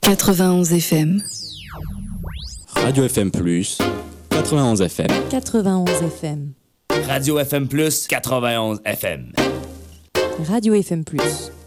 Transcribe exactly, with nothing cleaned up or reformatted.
quatre-vingt-onze F M. Radio F M plus, quatre-vingt-onze F M. quatre-vingt-onze F M. Radio F M plus, quatre-vingt-onze F M. Radio F M plus.